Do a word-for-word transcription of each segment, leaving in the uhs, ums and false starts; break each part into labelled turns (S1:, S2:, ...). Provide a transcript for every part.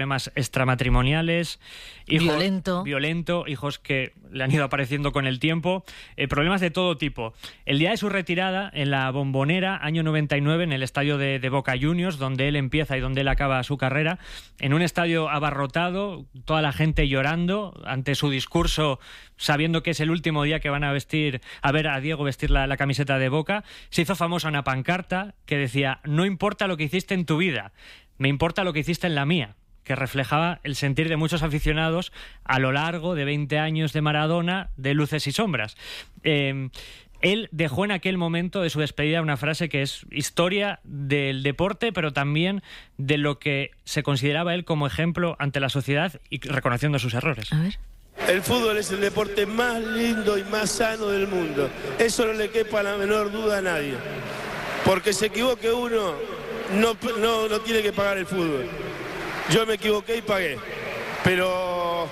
S1: problemas extramatrimoniales, hijos,
S2: violento.
S1: violento, hijos que le han ido apareciendo con el tiempo, eh, problemas de todo tipo. El día de su retirada, en la Bombonera, año noventa y nueve, en el estadio de, de Boca Juniors, donde él empieza y donde él acaba su carrera, en un estadio abarrotado, toda la gente llorando ante su discurso, sabiendo que es el último día que van a vestir, a ver a Diego vestir la, la camiseta de Boca, se hizo famosa una pancarta que decía: no importa lo que hiciste en tu vida, me importa lo que hiciste en la mía, que reflejaba el sentir de muchos aficionados a lo largo de veinte años de Maradona, de luces y sombras. Eh, él dejó en aquel momento de su despedida una frase que es historia del deporte, pero también de lo que se consideraba él como ejemplo ante la sociedad y reconociendo sus errores.
S2: A ver.
S3: El fútbol es el deporte más lindo y más sano del mundo. Eso no le quepa la menor duda a nadie. Porque se equivoque uno, no, no, no tiene que pagar el fútbol. Yo me equivoqué y pagué, pero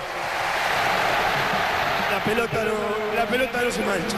S3: la pelota no, la pelota no se mancha.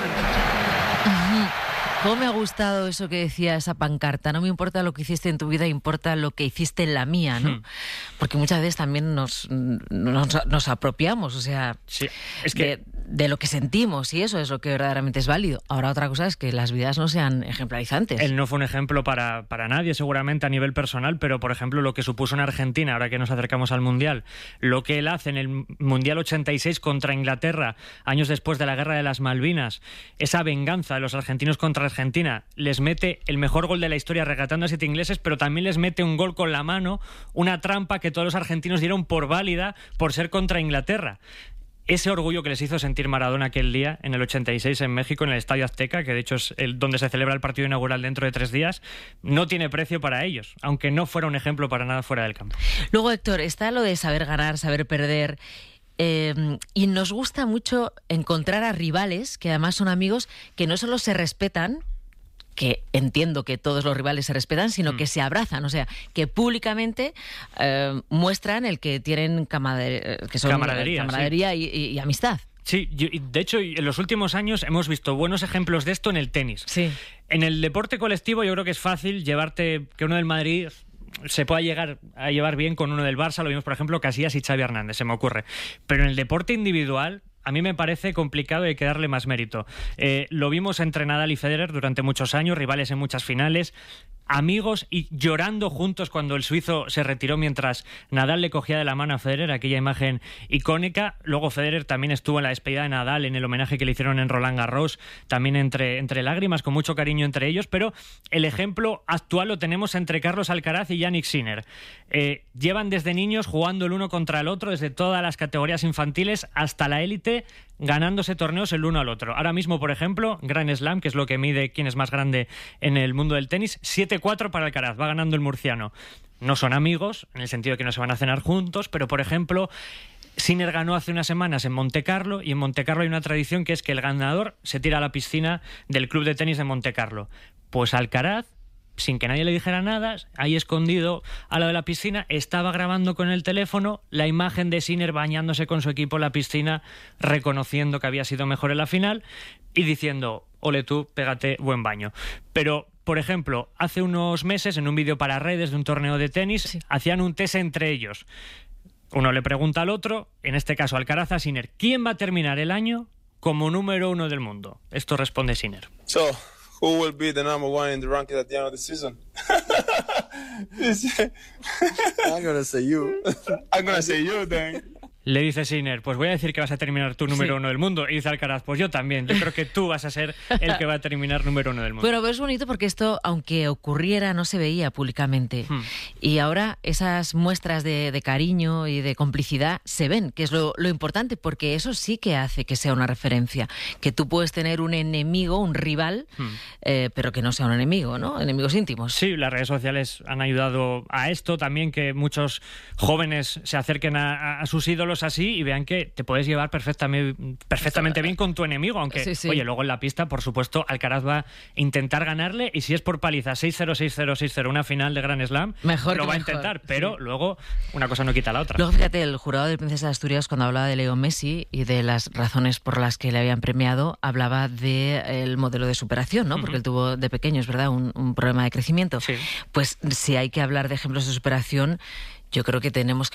S2: ¿Cómo me ha gustado eso que decía esa pancarta? No me importa lo que hiciste en tu vida, importa lo que hiciste en la mía, ¿no? Hmm. Porque muchas veces también nos, nos, nos apropiamos, o sea,
S1: sí, es que... de,
S2: de lo que sentimos, y eso es lo que verdaderamente es válido. Ahora otra cosa es que las vidas no sean ejemplarizantes.
S1: Él no fue un ejemplo para, para nadie, seguramente a nivel personal, pero por ejemplo lo que supuso en Argentina, ahora que nos acercamos al Mundial, lo que él hace en el Mundial ochenta y seis contra Inglaterra, años después de la Guerra de las Malvinas, esa venganza de los argentinos contra Argentina, les mete el mejor gol de la historia rescatando a siete ingleses, pero también les mete un gol con la mano, una trampa que todos los argentinos dieron por válida por ser contra Inglaterra. Ese orgullo que les hizo sentir Maradona aquel día, en el ochenta y seis en México, en el Estadio Azteca, que de hecho es el, donde se celebra el partido inaugural dentro de tres días, no tiene precio para ellos, aunque no fuera un ejemplo para nada fuera del campo.
S2: Luego, Héctor, está lo de saber ganar, saber perder, eh, y nos gusta mucho encontrar a rivales, que además son amigos, que no solo se respetan, que entiendo que todos los rivales se respetan, sino mm. que se abrazan, o sea, que públicamente eh, muestran el que tienen camaradería, que son
S1: camaradería,
S2: camaradería
S1: sí.
S2: y, y, y amistad.
S1: Sí, yo, de hecho, en los últimos años hemos visto buenos ejemplos de esto en el tenis.
S2: Sí.
S1: En el deporte colectivo yo creo que es fácil llevarte, que uno del Madrid se pueda llegar a llevar bien con uno del Barça, lo vimos por ejemplo Casillas y Xavi Hernández, se me ocurre. Pero en el deporte individual a mí me parece complicado y hay que darle más mérito. Eh, lo vimos entre Nadal y Federer durante muchos años, rivales en muchas finales, amigos y llorando juntos cuando el suizo se retiró mientras Nadal le cogía de la mano a Federer, aquella imagen icónica. Luego Federer también estuvo en la despedida de Nadal, en el homenaje que le hicieron en Roland Garros, también entre, entre lágrimas, con mucho cariño entre ellos, pero el ejemplo actual lo tenemos entre Carlos Alcaraz y Jannik Sinner. Eh, llevan desde niños jugando el uno contra el otro, desde todas las categorías infantiles hasta la élite, ganándose torneos el uno al otro. Ahora mismo, por ejemplo, Grand Slam, que es lo que mide quién es más grande en el mundo del tenis, siete cuatro para Alcaraz, va ganando el murciano. No son amigos, en el sentido de que no se van a cenar juntos, pero, por ejemplo, Sinner ganó hace unas semanas en Montecarlo, y en Montecarlo hay una tradición que es que el ganador se tira a la piscina del club de tenis de Montecarlo. Pues Alcaraz, sin que nadie le dijera nada, ahí escondido a lo de la piscina, estaba grabando con el teléfono la imagen de Sinner bañándose con su equipo en la piscina, reconociendo que había sido mejor en la final y diciendo: ole tú, pégate buen baño. Pero, por ejemplo, hace unos meses, en un vídeo para redes de un torneo de tenis, sí, hacían un test entre ellos. Uno le pregunta al otro, en este caso Alcaraz a Sinner, ¿quién va a terminar el año como número uno del mundo? Esto responde Sinner.
S4: So, who will be the number one in the rankings at the end of the season? I'm gonna say you. I'm gonna say you then.
S1: Le dice Sinner, pues voy a decir que vas a terminar tú número
S2: sí.
S1: uno del mundo. Y dice Alcaraz, pues yo también. Yo creo que tú vas a ser el que va a terminar número uno del mundo.
S2: Bueno, pero es bonito porque esto, aunque ocurriera, no se veía públicamente. Hmm. Y ahora esas muestras de, de cariño y de complicidad se ven, que es lo, lo importante, porque eso sí que hace que sea una referencia. Que tú puedes tener un enemigo, un rival, hmm. eh, pero que no sea un enemigo, ¿no? Enemigos íntimos.
S1: Sí, las redes sociales han ayudado a esto también, que muchos jóvenes se acerquen a, a sus ídolos ejemplos así y vean que te puedes llevar perfectamente, perfectamente bien con tu enemigo, aunque,
S2: sí, sí.
S1: oye, luego en la pista, por supuesto, Alcaraz va a intentar ganarle y si es por paliza seis cero, seis cero, seis cero, una final de Grand Slam,
S2: mejor
S1: lo
S2: que
S1: va a
S2: mejor,
S1: intentar, pero
S2: sí.
S1: luego una cosa no quita la otra.
S2: Luego, fíjate, el jurado de Princesa de Asturias, cuando hablaba de Leo Messi y de las razones por las que le habían premiado, hablaba del modelo de superación, ¿no? Porque uh-huh. él tuvo de pequeño, es verdad, un, un problema de crecimiento.
S1: Sí.
S2: Pues si hay que hablar de ejemplos de superación, yo creo que tenemos que